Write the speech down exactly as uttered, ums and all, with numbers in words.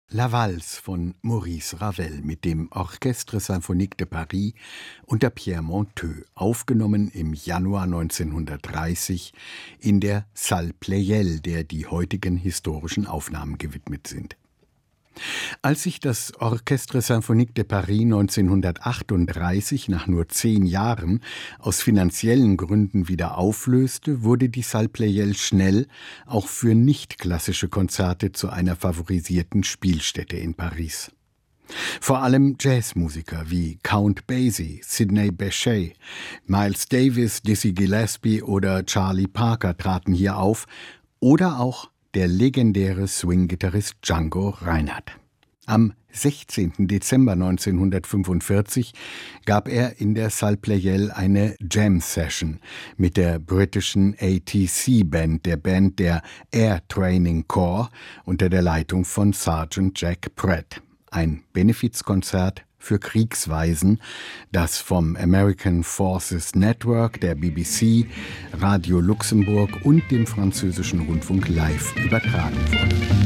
La Valse von Maurice Ravel mit dem Orchestre Symphonique de Paris unter Pierre Monteux, aufgenommen im Januar neunzehnhundertdreißig in der Salle Pleyel, der die heutigen historischen Aufnahmen gewidmet sind. Als sich das Orchestre Symphonique de Paris neunzehnhundertachtunddreißig nach nur zehn Jahren aus finanziellen Gründen wieder auflöste, wurde die Salle Pleyel schnell auch für nicht-klassische Konzerte zu einer favorisierten Spielstätte in Paris. Vor allem Jazzmusiker wie Count Basie, Sidney Bechet, Miles Davis, Dizzy Gillespie oder Charlie Parker traten hier auf, oder auch der legendäre Swing-Gitarrist Django Reinhardt. Am sechzehnten Dezember neunzehnhundertfünfundvierzig gab er in der Salle Pleyel eine Jam-Session mit der britischen A T C-Band, der Band der Air Training Corps, unter der Leitung von Sergeant Jack Pratt. Ein Benefizkonzert für Kriegswaisen, das vom American Forces Network, der B B C, Radio Luxemburg und dem französischen Rundfunk live übertragen wurde.